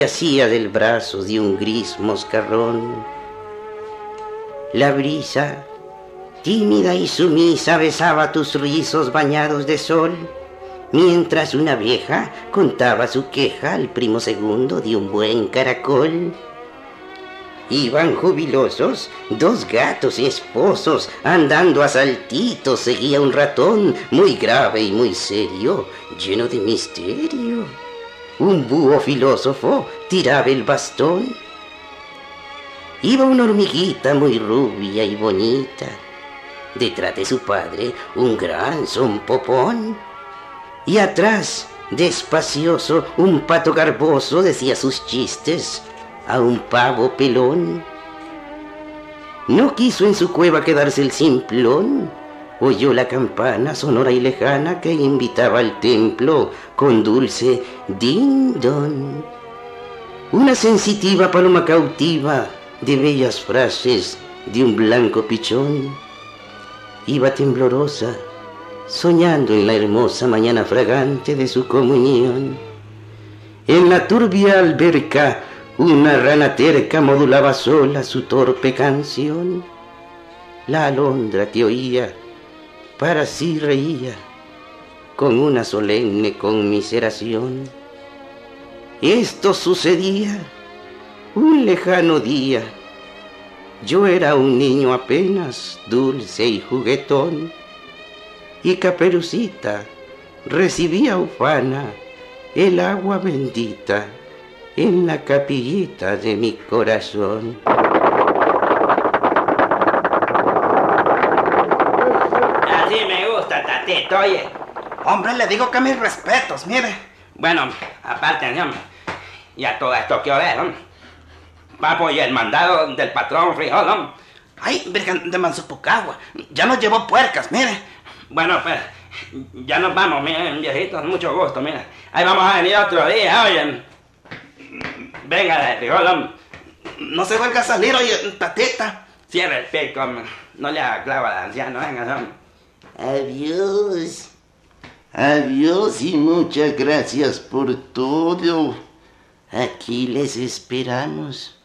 Hacía del brazo de un gris moscarrón. La brisa, tímida y sumisa, besaba tus rizos bañados de sol, mientras una vieja contaba su queja al primo segundo de un buen caracol. Iban jubilosos dos gatos esposos, andando a saltitos seguía un ratón, muy grave y muy serio, lleno de misterio. Un búho filósofo tiraba el bastón. Iba una hormiguita muy rubia y bonita, detrás de su padre un gran zompopón. Y atrás, despacioso, un pato garboso decía sus chistes a un pavo pelón. No quiso en su cueva quedarse el simplón. Oyó la campana sonora y lejana que invitaba al templo con dulce din-don. Una sensitiva paloma cautiva de bellas frases de un blanco pichón iba temblorosa, soñando en la hermosa mañana fragante de su comunión. En la turbia alberca una rana terca modulaba sola su torpe canción. La alondra que oía para sí reía con una solemne conmiseración. Esto sucedía un lejano día. Yo era un niño apenas, dulce y juguetón, y Caperucita recibía ufana el agua bendita en la capillita de mi corazón. Así me gusta, Tatito, oye. Hombre, le digo que mis respetos, mire. Bueno, aparte, ¿no? Ya todo esto que oler, ¿no? Papo, y el mandado del patrón Frijol, ¿no? Ay, Virgen de Mansupucagua, ya nos llevó puercas, mire. Bueno, pues, ya nos vamos, miren, viejitos, mucho gusto, mira. Ahí vamos a venir otro día, oye. Venga, de Frijol, ¿no? No se vuelva a salir, oye, Tatita. Cierra el pico, no le haga clavo al anciano, venga, ¿no? Adiós. Adiós y muchas gracias por todo. Aquí les esperamos.